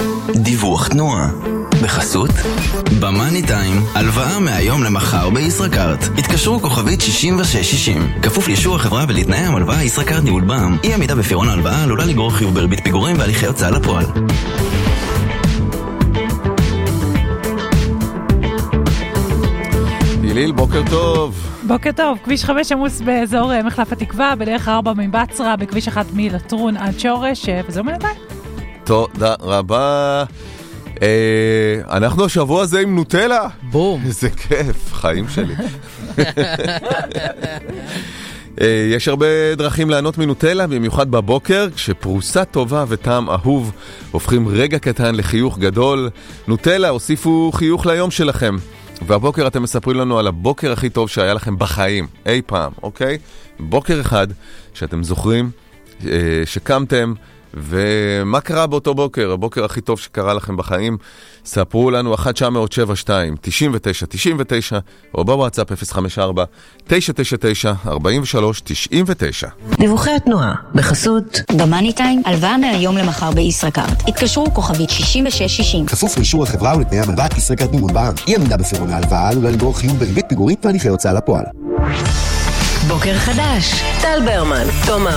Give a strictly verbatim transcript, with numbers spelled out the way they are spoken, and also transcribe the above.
דיווח תנועה בחסות במאני טיים, הלוואה מהיום למחר בישראכרט. התקשרו כוכבית שישים ושש שישים. כפוף לאישור החברה ולתנאי המלוואה. ישראכרט ניהול בע"מ. אי עמידה בפירעון ההלוואה עלולה לגרור חיוב בריבית פיגורים והליכי הוצאה לפועל. ליל, בוקר טוב. בוקר טוב. כביש חמש עמוס באזור מחלף התקווה, בדרך ארבע מבצרה, בכביש אחת מלטרון עד שורש, וזהו בינתיים. תודה רבה. אה, אנחנו השבוע הזה עם נוטלה. בום. איזה כיף, חיים שלי. אה, יש הרבה דרכים לענות מנוטלה, במיוחד בבוקר, כשפרוסה טובה וטעם אהוב הופכים רגע קטן לחיוך גדול. נוטלה, הוסיפו חיוך ליום שלכם. והבוקר אתם מספרים לנו על הבוקר הכי טוב שהיה לכם בחיים, אי פעם, אוקיי? בוקר אחד שאתם זוכרים אה, שקמתם, ומה קרה באותו בוקר, הבוקר הכי טוב שקרה לכם בחיים. ספרו לנו אחת תשע אפס שבע שתיים תשעים ותשע תשעים ותשע, או בוואטסאפ אפס חמש ארבע תשע תשע תשע ארבעים ושלוש תשעים ותשע. דיווחי התנועה בחסות במאני טיים, הלוואה מהיום למחר בישראכרט. התקשרו כוכבית שישים ושש שישים. כפוף לאישור החברה ולתנאי המלוואה. ישראכרט ניהול בע"מ. אי עמידה בפירעון ההלוואה עלולה לגרור חיוב בריבית פיגורית והליכי הוצאה לפועל. בוקר חדש, טל ברמן, תומר